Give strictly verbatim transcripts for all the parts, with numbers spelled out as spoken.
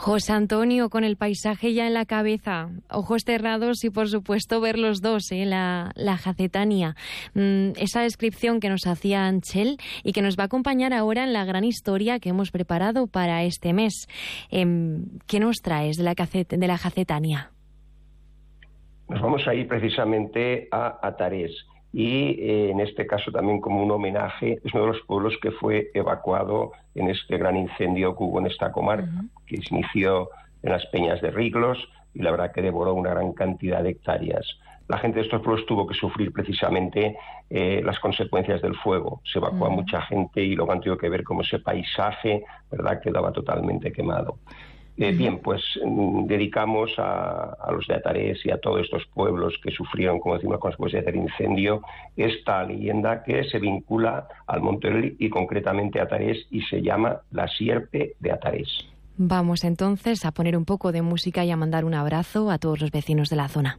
José Antonio, con el paisaje ya en la cabeza, ojos cerrados y por supuesto ver los dos, ¿eh? la, la Jacetania. Mm, esa descripción que nos hacía Anchel y que nos va a acompañar ahora en la gran historia que hemos preparado para este mes. Eh, ¿Qué nos traes de la, de la Jacetania? Nos vamos a ir precisamente a Atarés y eh, en este caso también como un homenaje, es uno de los pueblos que fue evacuado en este gran incendio que hubo en esta comarca, uh-huh. que se inició en las peñas de Riglos y la verdad que devoró una gran cantidad de hectáreas. La gente de estos pueblos tuvo que sufrir precisamente eh, las consecuencias del fuego. Se evacuó uh-huh. a mucha gente y luego han tenido que ver cómo ese paisaje, ¿verdad?, quedaba totalmente quemado. Eh, uh-huh. Bien, pues mm, dedicamos a, a los de Atarés y a todos estos pueblos que sufrieron, como decimos, consecuencias del incendio, esta leyenda que se vincula al Monte Orel y concretamente a Atarés y se llama La Sierpe de Atarés. Vamos entonces a poner un poco de música y a mandar un abrazo a todos los vecinos de la zona.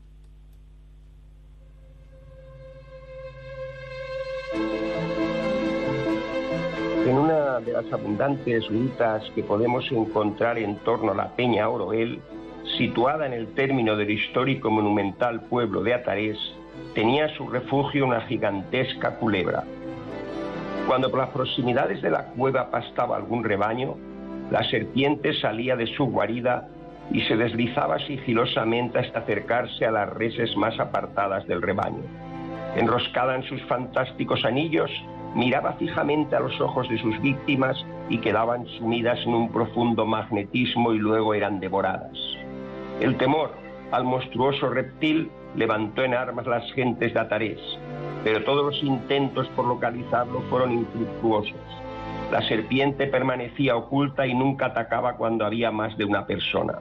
En una de las abundantes grutas que podemos encontrar en torno a la Peña Oroel, situada en el término del histórico monumental pueblo de Atarés, tenía su refugio una gigantesca culebra. Cuando por las proximidades de la cueva pastaba algún rebaño, la serpiente salía de su guarida y se deslizaba sigilosamente hasta acercarse a las reses más apartadas del rebaño. Enroscada en sus fantásticos anillos, miraba fijamente a los ojos de sus víctimas y quedaban sumidas en un profundo magnetismo y luego eran devoradas. El temor al monstruoso reptil levantó en armas las gentes de Atarés, pero todos los intentos por localizarlo fueron infructuosos. La serpiente permanecía oculta y nunca atacaba cuando había más de una persona.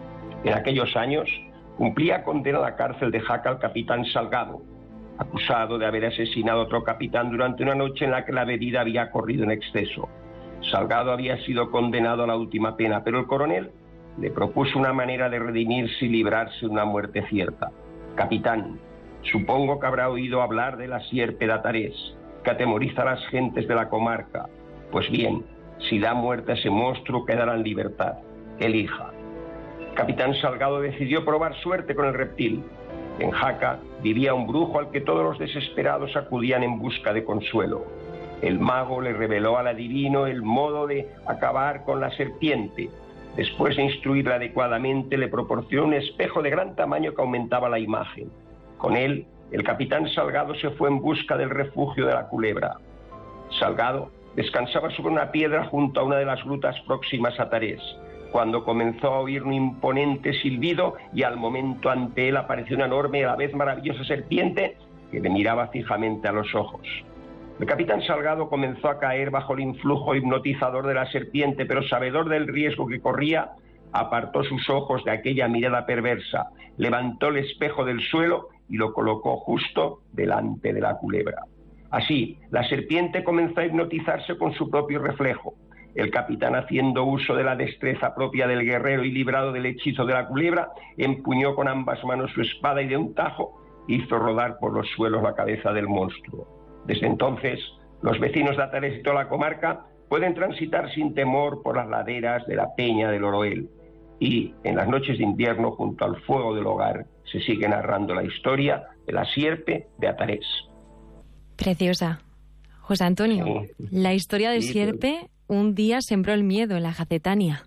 En aquellos años cumplía condena a la cárcel de Jaca el capitán Salgado, acusado de haber asesinado a otro capitán durante una noche en la que la bebida había corrido en exceso. Salgado había sido condenado a la última pena, pero el coronel le propuso una manera de redimirse y librarse de una muerte cierta. Capitán, supongo que habrá oído hablar de la Sierpe de Atarés, que atemoriza a las gentes de la comarca. Pues bien, si da muerte a ese monstruo, quedará en libertad. Elija. Capitán Salgado decidió probar suerte con el reptil. En Jaca vivía un brujo al que todos los desesperados acudían en busca de consuelo. El mago le reveló al adivino el modo de acabar con la serpiente. Después de instruirla adecuadamente, le proporcionó un espejo de gran tamaño que aumentaba la imagen. Con él, el capitán Salgado se fue en busca del refugio de la culebra. Salgado descansaba sobre una piedra junto a una de las grutas próximas a Atarés, cuando comenzó a oír un imponente silbido y al momento ante él apareció una enorme y a la vez maravillosa serpiente que le miraba fijamente a los ojos. El capitán Salgado comenzó a caer bajo el influjo hipnotizador de la serpiente, pero sabedor del riesgo que corría, apartó sus ojos de aquella mirada perversa, levantó el espejo del suelo y lo colocó justo delante de la culebra. Así, la serpiente comenzó a hipnotizarse con su propio reflejo. El capitán, haciendo uso de la destreza propia del guerrero y librado del hechizo de la culebra, empuñó con ambas manos su espada y de un tajo hizo rodar por los suelos la cabeza del monstruo. Desde entonces, los vecinos de Atarés y toda la comarca pueden transitar sin temor por las laderas de la Peña del Oroel. Y en las noches de invierno, junto al fuego del hogar, se sigue narrando la historia de la Sierpe de Atarés. Preciosa. José Antonio, sí. La historia de sí, Sierpe sí. Un día sembró el miedo en la Jacetania.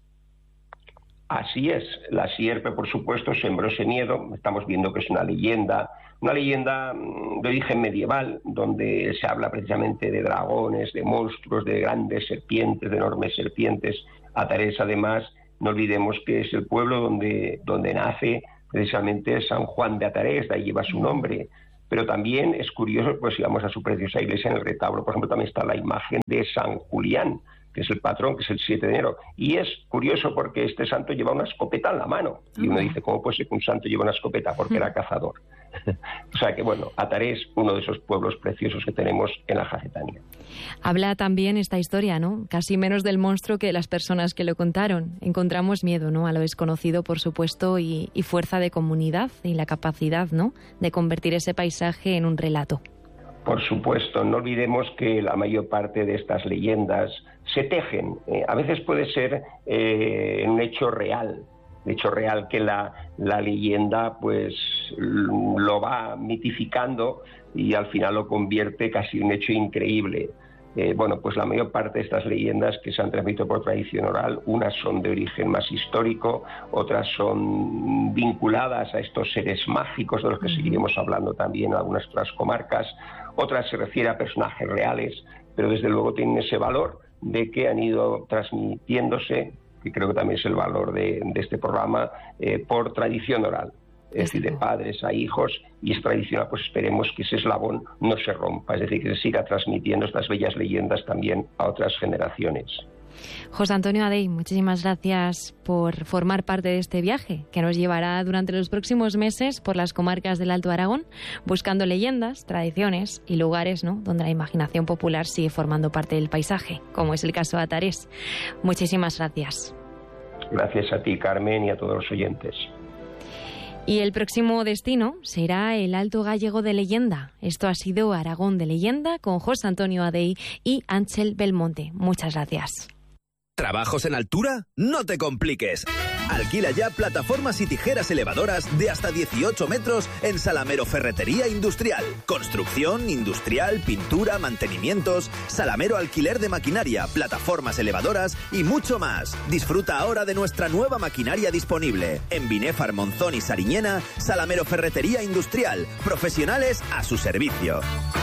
Así es, la Sierpe, por supuesto, sembró ese miedo. Estamos viendo que es una leyenda, una leyenda de origen medieval, donde se habla precisamente de dragones, de monstruos, de grandes serpientes, de enormes serpientes. Atarés, además, no olvidemos que es el pueblo donde, donde nace precisamente San Juan de Atarés, de ahí lleva su nombre. Pero también es curioso, pues si vamos a su preciosa iglesia, en el retablo, por ejemplo, también está la imagen de San Julián, que es el patrón, que es el siete de enero. Y es curioso porque este santo lleva una escopeta en la mano. Y uno dice, ¿cómo puede ser que un santo lleve una escopeta? Porque era cazador. O sea que, bueno, Atarés, uno de esos pueblos preciosos que tenemos en la Jacetania. Habla también esta historia, ¿no? Casi menos del monstruo que de las personas que lo contaron. Encontramos miedo, ¿no?, a lo desconocido, por supuesto, y, y fuerza de comunidad y la capacidad, ¿no?, de convertir ese paisaje en un relato. Por supuesto, no olvidemos que la mayor parte de estas leyendas se tejen. Eh, a veces puede ser eh, un hecho real, un hecho real que la, la leyenda pues lo va mitificando y al final lo convierte casi en un hecho increíble. Eh, bueno, pues la mayor parte de estas leyendas que se han transmitido por tradición oral, unas son de origen más histórico, otras son vinculadas a estos seres mágicos de los que seguiremos hablando también en algunas otras comarcas, otras se refieren a personajes reales, pero desde luego tienen ese valor de que han ido transmitiéndose, que creo que también es el valor de, de este programa, eh, por tradición oral. Es decir, de padres a hijos, y es tradicional, pues esperemos que ese eslabón no se rompa, es decir, que se siga transmitiendo estas bellas leyendas también a otras generaciones. José Antonio Adey, muchísimas gracias por formar parte de este viaje que nos llevará durante los próximos meses por las comarcas del Alto Aragón, buscando leyendas, tradiciones y lugares, ¿no?, donde la imaginación popular sigue formando parte del paisaje, como es el caso de Atarés. Muchísimas gracias. Gracias a ti, Carmen, y a todos los oyentes. Y el próximo destino será el Alto Gallego de Leyenda. Esto ha sido Aragón de Leyenda con José Antonio Adey y Ángel Belmonte. Muchas gracias. ¿Trabajos en altura? No te compliques. Alquila ya plataformas y tijeras elevadoras de hasta dieciocho metros en Salamero Ferretería Industrial. Construcción, industrial, pintura, mantenimientos, Salamero alquiler de maquinaria, plataformas elevadoras y mucho más. Disfruta ahora de nuestra nueva maquinaria disponible. En Binéfar, Monzón y Sariñena, Salamero Ferretería Industrial. Profesionales a su servicio.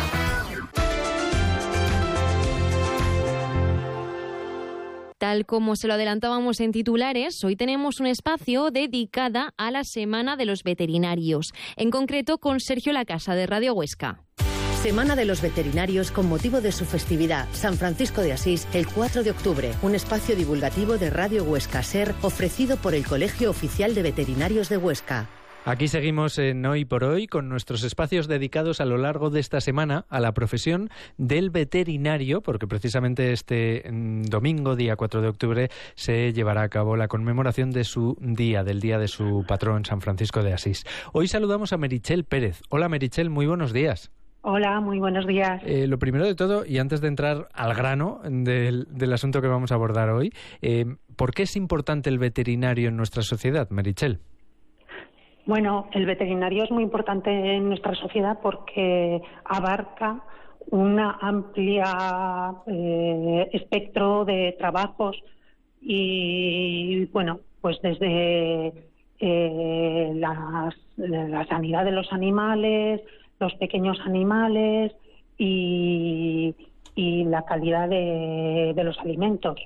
Tal como se lo adelantábamos en titulares, hoy tenemos un espacio dedicado a la Semana de los Veterinarios, en concreto con Sergio Lacasa de Radio Huesca. Semana de los Veterinarios con motivo de su festividad, San Francisco de Asís, el cuatro de octubre. Un espacio divulgativo de Radio Huesca SER ofrecido por el Colegio Oficial de Veterinarios de Huesca. Aquí seguimos en Hoy por Hoy con nuestros espacios dedicados a lo largo de esta semana a la profesión del veterinario, porque precisamente este domingo, día cuatro de octubre, se llevará a cabo la conmemoración de su día, del día de su patrón, San Francisco de Asís. Hoy saludamos a Meritxell Pérez. Hola Meritxell, muy buenos días. Hola, muy buenos días. Eh, lo primero de todo, y antes de entrar al grano del, del asunto que vamos a abordar hoy, eh, ¿por qué es importante el veterinario en nuestra sociedad, Meritxell? Bueno, el veterinario es muy importante en nuestra sociedad porque abarca un amplia eh, espectro de trabajos y, bueno, pues desde eh, las, la sanidad de los animales, los pequeños animales y, y la calidad de, de los alimentos.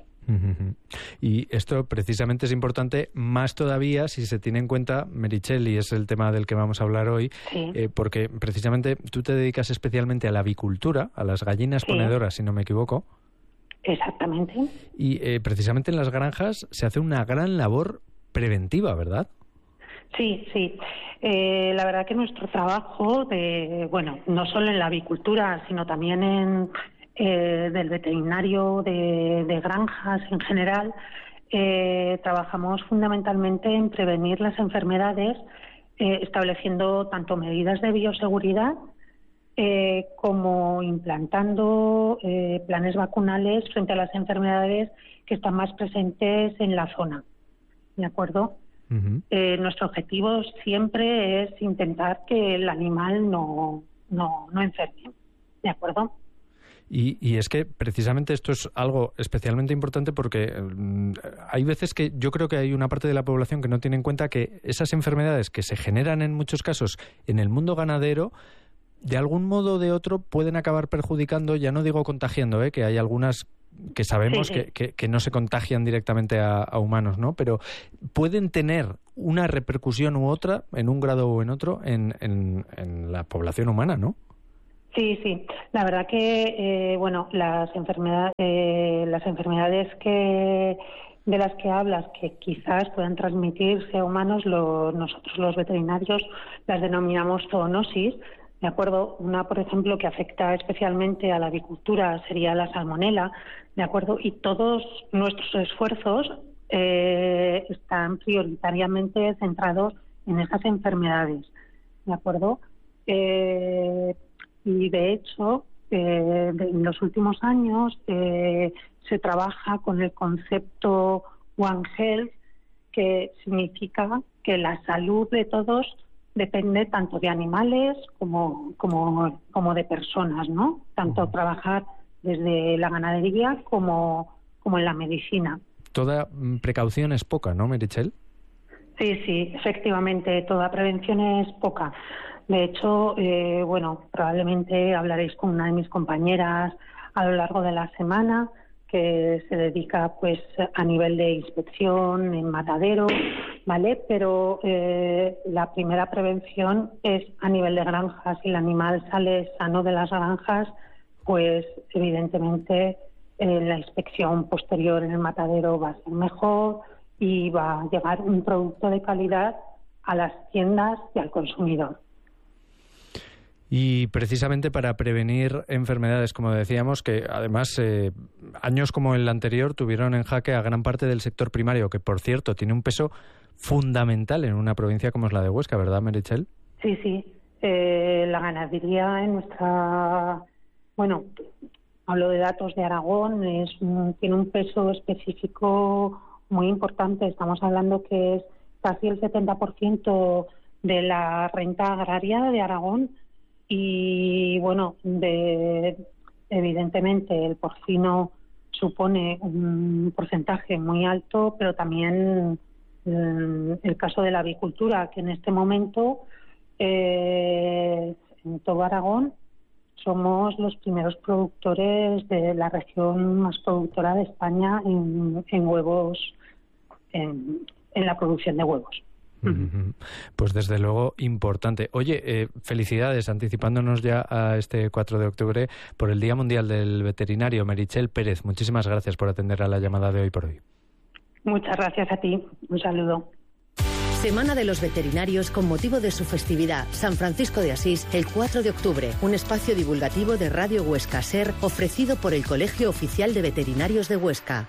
Y esto precisamente es importante más todavía si se tiene en cuenta, Meritxell, y es el tema del que vamos a hablar hoy, sí. eh, porque precisamente tú te dedicas especialmente a la avicultura, a las gallinas sí. ponedoras, si no me equivoco. Exactamente. Y eh, precisamente en las granjas se hace una gran labor preventiva, ¿verdad? Sí, sí. Eh, la verdad que nuestro trabajo, de, bueno, no solo en la avicultura, sino también en... Eh, del veterinario de, de granjas en general, eh, trabajamos fundamentalmente en prevenir las enfermedades, eh, estableciendo tanto medidas de bioseguridad eh, como implantando eh, planes vacunales frente a las enfermedades que están más presentes en la zona. ¿De acuerdo? Uh-huh. Eh, nuestro objetivo siempre es intentar que el animal no, no, no enferme. ¿De acuerdo? Y, y es que precisamente esto es algo especialmente importante porque um, hay veces que yo creo que hay una parte de la población que no tiene en cuenta que esas enfermedades que se generan en muchos casos en el mundo ganadero, de algún modo o de otro pueden acabar perjudicando, ya no digo contagiando, ¿eh? Que hay algunas que sabemos sí, sí. Que, que, que no se contagian directamente a, a humanos, ¿no? Pero pueden tener una repercusión u otra, en un grado o en otro, en, en, en la población humana, ¿no? Sí, sí. La verdad que, eh, bueno, las enfermedades, eh, las enfermedades que de las que hablas, que quizás puedan transmitirse a humanos, lo, nosotros los veterinarios las denominamos zoonosis, ¿de acuerdo? Una, por ejemplo, que afecta especialmente a la avicultura sería la salmonela, ¿de acuerdo? Y todos nuestros esfuerzos eh, están prioritariamente centrados en esas enfermedades, ¿de acuerdo? Eh, Y, de hecho, eh, de, en los últimos años eh, se trabaja con el concepto One Health, que significa que la salud de todos depende tanto de animales como, como, como de personas, ¿no? Tanto trabajar desde la ganadería como, como en la medicina. Toda precaución es poca, ¿no, Meritxell? Sí, sí, efectivamente, toda prevención es poca. De hecho, eh, bueno, probablemente hablaréis con una de mis compañeras a lo largo de la semana, que se dedica pues a nivel de inspección en matadero, ¿vale? Pero eh, la primera prevención es a nivel de granjas. Si el animal sale sano de las granjas, pues evidentemente eh, la inspección posterior en el matadero va a ser mejor y va a llegar un producto de calidad a las tiendas y al consumidor. Y precisamente para prevenir enfermedades, como decíamos, que además eh, años como el anterior tuvieron en jaque a gran parte del sector primario, que por cierto tiene un peso fundamental en una provincia como es la de Huesca, ¿verdad, Meritxell? Sí, sí. Eh, la ganadería en nuestra... Bueno, hablo de datos de Aragón, es un, tiene un peso específico muy importante. Estamos hablando que es casi el setenta por ciento de la renta agraria de Aragón. Y bueno, de, evidentemente el porcino supone un porcentaje muy alto, pero también eh, el caso de la avicultura, que en este momento eh, en todo Aragón somos los primeros productores de la región más productora de España en, en huevos, en, en la producción de huevos. Pues desde luego importante. Oye, eh, felicidades, anticipándonos ya a este cuatro de octubre por el Día Mundial del Veterinario. Meritxell Pérez, muchísimas gracias por atender a la llamada de Hoy por Hoy. Muchas gracias a ti. Un saludo. Semana de los Veterinarios con motivo de su festividad, San Francisco de Asís, el cuatro de octubre. Un espacio divulgativo de Radio Huesca SER ofrecido por el Colegio Oficial de Veterinarios de Huesca.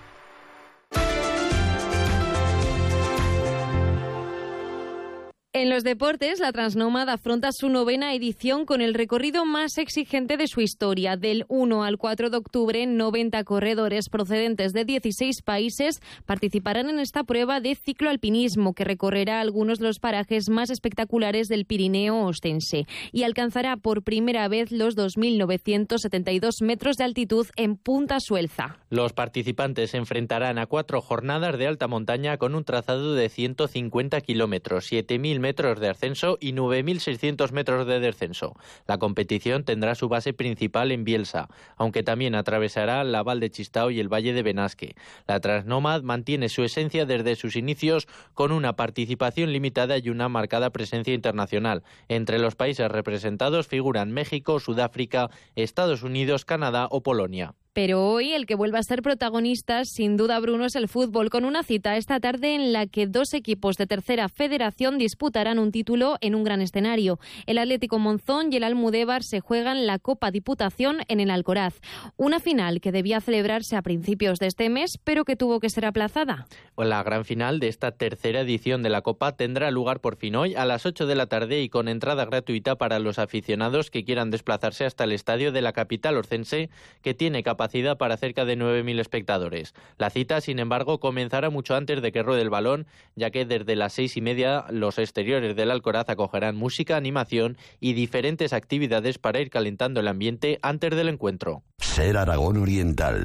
En los deportes, la Transnomad afronta su novena edición con el recorrido más exigente de su historia. Del uno al cuatro de octubre, noventa corredores procedentes de dieciséis países participarán en esta prueba de cicloalpinismo que recorrerá algunos de los parajes más espectaculares del Pirineo ostense y alcanzará por primera vez los dos mil novecientos setenta y dos metros de altitud en Punta Suelza. Los participantes se enfrentarán a cuatro jornadas de alta montaña con un trazado de ciento cincuenta kilómetros, siete mil metros de ascenso y nueve mil seiscientos metros de descenso. La competición tendrá su base principal en Bielsa, aunque también atravesará la Val de Chistao y el Valle de Benasque. La Transnomad mantiene su esencia desde sus inicios con una participación limitada y una marcada presencia internacional. Entre los países representados figuran México, Sudáfrica, Estados Unidos, Canadá o Polonia. Pero hoy el que vuelve a ser protagonista, sin duda, Bruno, es el fútbol, con una cita esta tarde en la que dos equipos de tercera federación disputarán un título en un gran escenario. El Atlético Monzón y el Almudévar se juegan la Copa Diputación en el Alcoraz. Una final que debía celebrarse a principios de este mes, pero que tuvo que ser aplazada. La gran final de esta tercera edición de la Copa tendrá lugar por fin hoy a las ocho de la tarde y con entrada gratuita para los aficionados que quieran desplazarse hasta el estadio de la capital orcense, que tiene capacidad capacidad para cerca de nueve mil espectadores. La cita, sin embargo, comenzará mucho antes de que ruede el balón, ya que desde las seis y media los exteriores del Alcoraz acogerán música, animación y diferentes actividades para ir calentando el ambiente antes del encuentro. SER Aragón Oriental.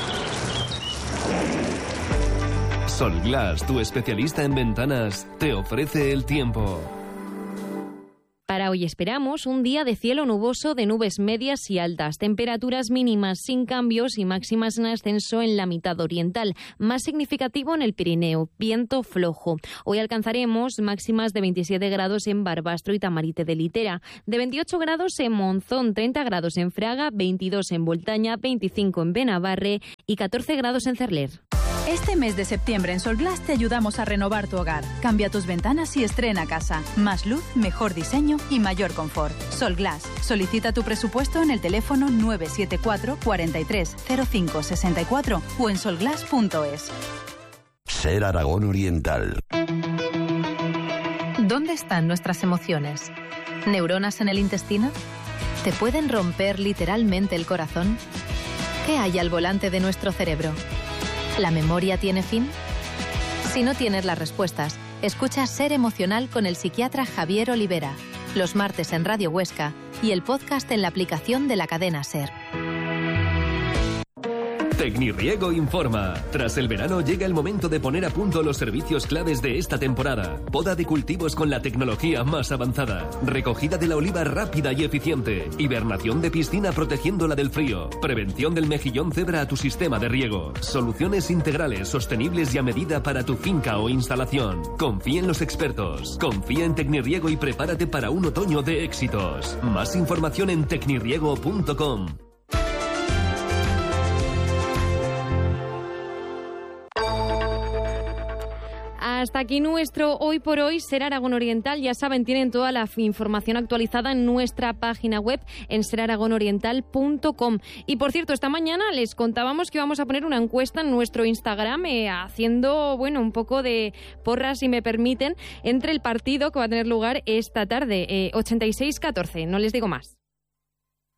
Solglass, tu especialista en ventanas, te ofrece el tiempo. Para hoy esperamos un día de cielo nuboso, de nubes medias y altas, temperaturas mínimas sin cambios y máximas en ascenso en la mitad oriental, más significativo en el Pirineo, viento flojo. Hoy alcanzaremos máximas de veintisiete grados en Barbastro y Tamarite de Litera, de veintiocho grados en Monzón, treinta grados en Fraga, veintidós en Voltaña, veinticinco en Benabarre y catorce grados en Cerler. Este mes de septiembre en Solglass te ayudamos a renovar tu hogar. Cambia tus ventanas y estrena casa. Más luz, mejor diseño y mayor confort. Solglass. Solicita tu presupuesto en el teléfono nueve siete cuatro, cuarenta y tres, cero cinco sesenta y cuatro o en solglass punto es. SER Aragón Oriental. ¿Dónde están nuestras emociones? ¿Neuronas en el intestino? ¿Te pueden romper literalmente el corazón? ¿Qué hay al volante de nuestro cerebro? ¿La memoria tiene fin? Si no tienes las respuestas, escucha Ser Emocional con el psiquiatra Javier Olivera, los martes en Radio Huesca y el podcast en la aplicación de la cadena Ser. Tecnirriego informa. Tras el verano llega el momento de poner a punto los servicios claves de esta temporada. Poda de cultivos con la tecnología más avanzada. Recogida de la oliva rápida y eficiente. Hibernación de piscina protegiéndola del frío. Prevención del mejillón cebra a tu sistema de riego. Soluciones integrales, sostenibles y a medida para tu finca o instalación. Confía en los expertos. Confía en Tecnirriego y prepárate para un otoño de éxitos. Más información en tecnirriego punto com. Hasta aquí nuestro Hoy por Hoy, Ser Aragón Oriental. Ya saben, tienen toda la información actualizada en nuestra página web en ser aragón oriental punto com. Y por cierto, esta mañana les contábamos que íbamos a poner una encuesta en nuestro Instagram eh, haciendo, bueno, un poco de porras, si me permiten, entre el partido que va a tener lugar esta tarde, eh, ochenta y seis catorce. No les digo más.